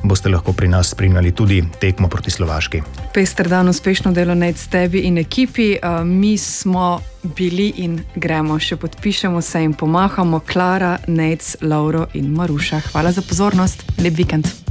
boste lahko pri nas spremljali tudi tekmo proti Slovaški. Pester dan, uspešno delo Nejc tebi in ekipi. Mi smo bili in gremo, še podpišemo se in pomahamo. Klara, Nejc, Lovro in Maruša. Hvala za pozornost. Lep vikend.